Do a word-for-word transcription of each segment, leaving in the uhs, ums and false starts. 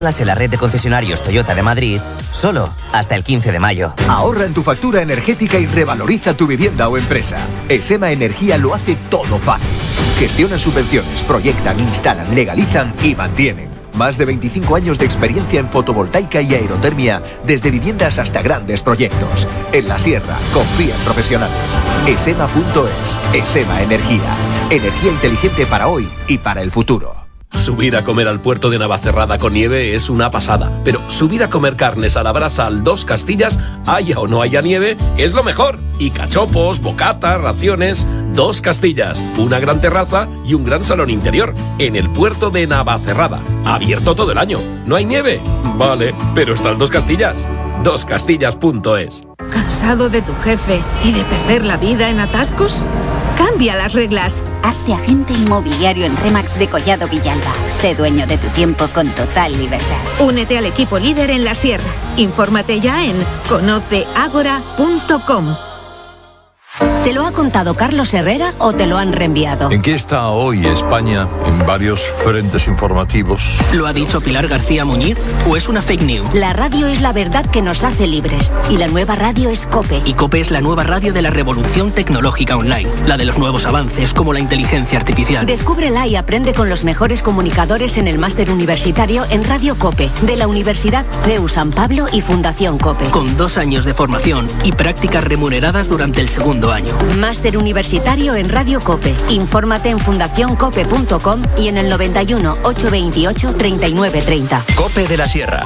en la red de concesionarios Toyota de Madrid, solo hasta el quince de mayo. Ahorra en tu factura energética y revaloriza tu vivienda o empresa. Esema Energía lo hace todo fácil. Gestionan subvenciones, proyectan, instalan, legalizan y mantienen. Más de veinticinco años de experiencia en fotovoltaica y aerotermia, desde viviendas hasta grandes proyectos. En la Sierra, confía en profesionales. Esema punto es. Esema Energía. Energía inteligente para hoy y para el futuro. Subir a comer al puerto de Navacerrada con nieve es una pasada, pero subir a comer carnes a la brasa al Dos Castillas, haya o no haya nieve, es lo mejor. Y cachopos, bocatas, raciones, Dos Castillas, una gran terraza y un gran salón interior en el puerto de Navacerrada. Abierto todo el año. ¿No hay nieve? Vale, pero está el Dos Castillas. dos castillas punto es. ¿Cansado de tu jefe y de perder la vida en atascos? Cambia las reglas. Hazte agente inmobiliario en Remax de Collado Villalba. Sé dueño de tu tiempo con total libertad. Únete al equipo líder en la Sierra. Infórmate ya en conoce agora punto com. ¿Te lo ha contado Carlos Herrera o te lo han reenviado? ¿En qué está hoy España en varios frentes informativos? ¿Lo ha dicho Pilar García Muñiz o es una fake news? La radio es la verdad que nos hace libres y la nueva radio es COPE. Y COPE es la nueva radio de la revolución tecnológica online, la de los nuevos avances como la inteligencia artificial. Descúbrela y aprende con los mejores comunicadores en el máster universitario en Radio COPE de la Universidad C E U San Pablo y Fundación COPE. Con dos años de formación y prácticas remuneradas durante el segundo año. Máster universitario en Radio COPE. Infórmate en fundación cope punto com y en el noventa y uno, ochocientos veintiocho, treinta y nueve treinta. COPE de la Sierra.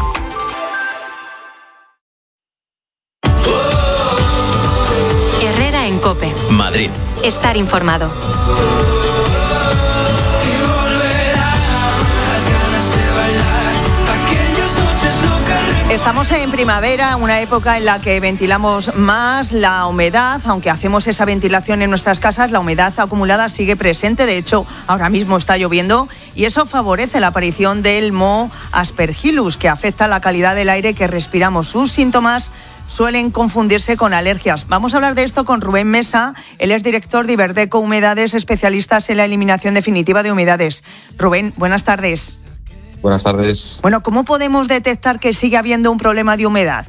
Herrera en COPE. Madrid. Estar informado. Estamos en primavera, una época en la que ventilamos más la humedad, aunque hacemos esa ventilación en nuestras casas, la humedad acumulada sigue presente, de hecho ahora mismo está lloviendo y eso favorece la aparición del moho aspergillus, que afecta la calidad del aire que respiramos. Sus síntomas suelen confundirse con alergias. Vamos a hablar de esto con Rubén Mesa, él es director de Iberdeco Humedades, especialistas en la eliminación definitiva de humedades. Rubén, buenas tardes. Buenas tardes. Bueno, ¿cómo podemos detectar que sigue habiendo un problema de humedad?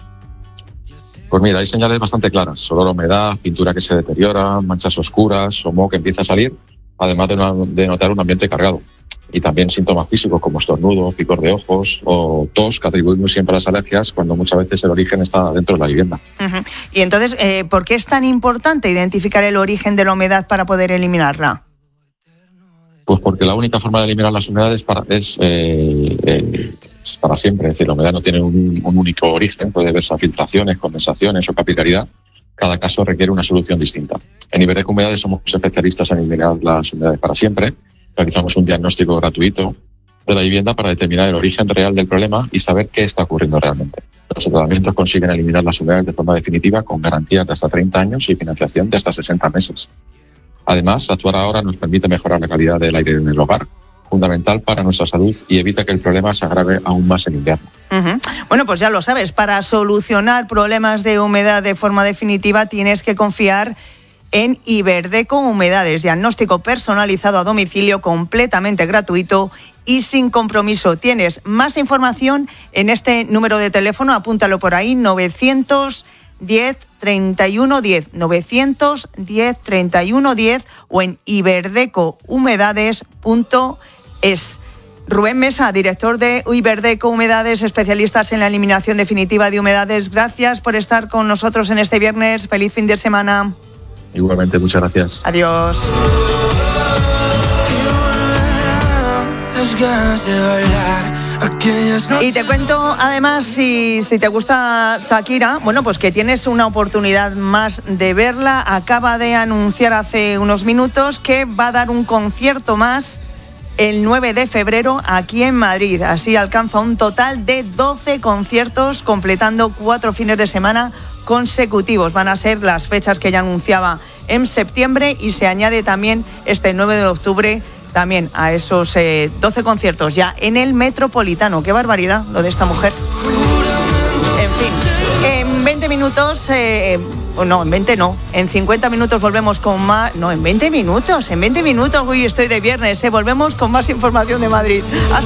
Pues mira, hay señales bastante claras. Olor a humedad, pintura que se deteriora, manchas oscuras o moho que empieza a salir, además de, una, de notar un ambiente cargado. Y también síntomas físicos como estornudo, picor de ojos o tos, que atribuimos siempre a las alergias, cuando muchas veces el origen está dentro de la vivienda. Uh-huh. Y entonces, eh, ¿por qué es tan importante identificar el origen de la humedad para poder eliminarla? Pues porque la única forma de eliminar las humedades para, es, eh, eh, es para siempre. Es decir, la humedad no tiene un, un único origen, puede verse a filtraciones, condensaciones o capilaridad. Cada caso requiere una solución distinta. En Iberdeco Humedades somos especialistas en eliminar las humedades para siempre. Realizamos un diagnóstico gratuito de la vivienda para determinar el origen real del problema y saber qué está ocurriendo realmente. Los tratamientos consiguen eliminar las humedades de forma definitiva con garantías de hasta treinta años y financiación de hasta sesenta meses. Además, actuar ahora nos permite mejorar la calidad del aire en el hogar, fundamental para nuestra salud y evita que el problema se agrave aún más en invierno. Uh-huh. Bueno, pues ya lo sabes, para solucionar problemas de humedad de forma definitiva tienes que confiar en Iberdeco Humedades, diagnóstico personalizado a domicilio completamente gratuito y sin compromiso. Tienes más información en este número de teléfono, apúntalo por ahí, novecientos diez, treinta y uno diez, novecientos diez, treinta y uno diez o en iberdeco humedades punto es. Rubén Mesa, director de Iberdeco Humedades, especialistas en la eliminación definitiva de humedades. Gracias por estar con nosotros en este viernes. Feliz fin de semana. Igualmente, muchas gracias. Adiós. Y te cuento, además, si, si te gusta Shakira, bueno, pues que tienes una oportunidad más de verla. Acaba de anunciar hace unos minutos que va a dar un concierto más el nueve de febrero aquí en Madrid. Así alcanza un total de doce conciertos, completando cuatro fines de semana consecutivos. Van a ser las fechas que ya anunciaba en septiembre y se añade también este nueve de octubre también a esos eh, doce conciertos ya en el Metropolitano. ¡Qué barbaridad lo de esta mujer! En fin, en veinte minutos, eh, no, en veinte no, en cincuenta minutos volvemos con más... No, en veinte minutos, en veinte minutos, uy, estoy de viernes, eh, volvemos con más información de Madrid. Hasta